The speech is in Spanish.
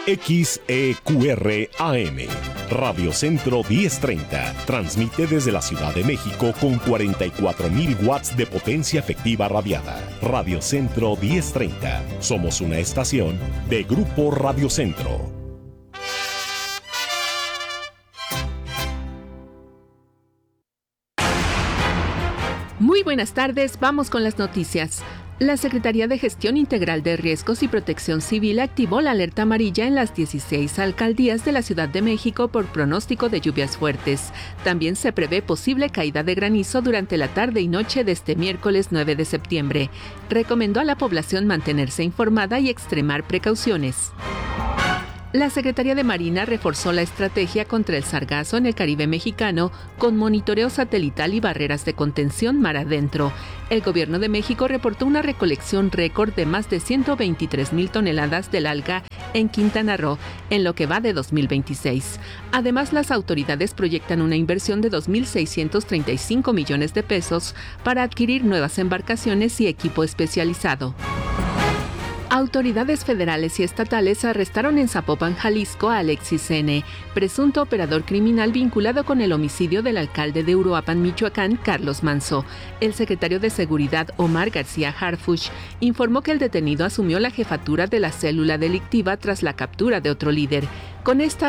XEQR AM, Radio Centro 1030, transmite desde la Ciudad de México con 44,000 watts de potencia efectiva radiada. Radio Centro 1030, somos una estación de Grupo Radio Centro. Muy buenas tardes, vamos con las noticias. La Secretaría de Gestión Integral de Riesgos y Protección Civil activó la alerta amarilla en las 16 alcaldías de la Ciudad de México por pronóstico de lluvias fuertes. También se prevé posible caída de granizo durante la tarde y noche de este miércoles 9 de septiembre. Recomendó a la población mantenerse informada y extremar precauciones. La Secretaría de Marina reforzó la estrategia contra el sargazo en el Caribe mexicano con monitoreo satelital y barreras de contención mar adentro. El Gobierno de México reportó una recolección récord de más de 123,000 toneladas del alga en Quintana Roo en lo que va de 2026. Además, las autoridades proyectan una inversión de 2.635 millones de pesos para adquirir nuevas embarcaciones y equipo especializado. Autoridades federales y estatales arrestaron en Zapopan, Jalisco, a Alexis N., presunto operador criminal vinculado con el homicidio del alcalde de Uruapan, Michoacán, Carlos Manzo. El secretario de Seguridad, Omar García Harfuch, informó que el detenido asumió la jefatura de la célula delictiva tras la captura de otro líder. Con esta